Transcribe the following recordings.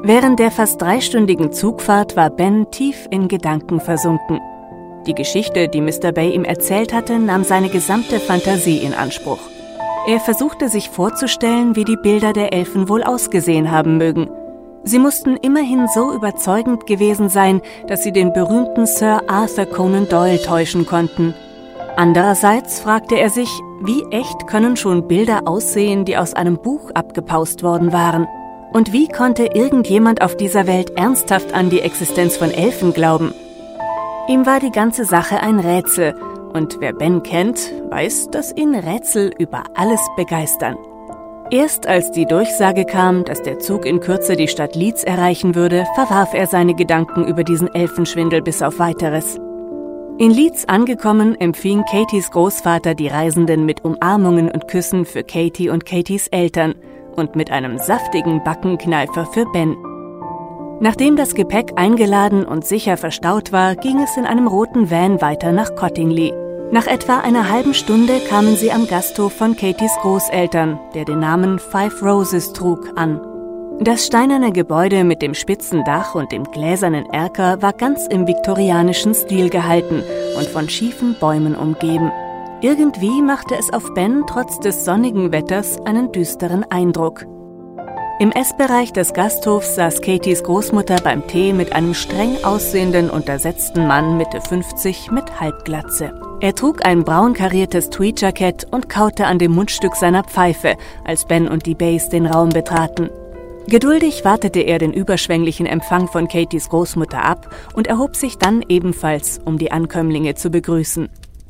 Während der fast 3-stündigen Zugfahrt war Ben tief in Gedanken versunken. Die Geschichte, die Mr. Bay ihm erzählt hatte, nahm seine gesamte Fantasie in Anspruch. Er versuchte sich vorzustellen, wie die Bilder der Elfen wohl ausgesehen haben mögen. Sie mussten immerhin so überzeugend gewesen sein, dass sie den berühmten Sir Arthur Conan Doyle täuschen konnten. Andererseits fragte er sich, wie echt können schon Bilder aussehen, die aus einem Buch abgepaust worden waren? Und wie konnte irgendjemand auf dieser Welt ernsthaft an die Existenz von Elfen glauben? Ihm war die ganze Sache ein Rätsel, und wer Ben kennt, weiß, dass ihn Rätsel über alles begeistern. Erst als die Durchsage kam, dass der Zug in Kürze die Stadt Leeds erreichen würde, verwarf er seine Gedanken über diesen Elfenschwindel bis auf Weiteres. In Leeds angekommen, empfing Katys Großvater die Reisenden mit Umarmungen und Küssen für Katy und Katys Eltern und mit einem saftigen Backenkneifer für Ben. Nachdem das Gepäck eingeladen und sicher verstaut war, ging es in einem roten Van weiter nach Cottingley. Nach etwa einer halben Stunde kamen sie am Gasthof von Katys Großeltern, der den Namen Five Roses trug, an. Das steinerne Gebäude mit dem spitzen Dach und dem gläsernen Erker war ganz im viktorianischen Stil gehalten und von schiefen Bäumen umgeben. Irgendwie machte es auf Ben trotz des sonnigen Wetters einen düsteren Eindruck. Im Essbereich des Gasthofs saß Katys Großmutter beim Tee mit einem streng aussehenden, untersetzten Mann Mitte 50 mit Halbglatze. Er trug ein braun kariertes Tweedjackett und kaute an dem Mundstück seiner Pfeife, als Ben und die Bays den Raum betraten. Geduldig wartete er den überschwänglichen Empfang von Katys Großmutter ab und erhob sich dann ebenfalls, um die Ankömmlinge zu begrüßen.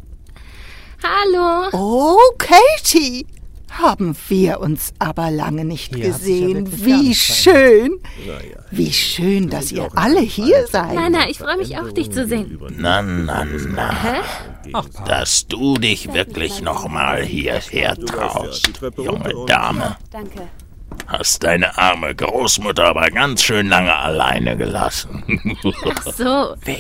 Hallo! Oh, Katy! Haben wir uns aber lange nicht gesehen. Wie schön! Wie schön, dass ihr alle hier seid. Nana, ich freue mich auch, dich zu sehen. Na. Dass du dich wirklich noch mal hierher traust, junge Dame. Danke. Hast deine arme Großmutter aber ganz schön lange alleine gelassen. Ach so. Wer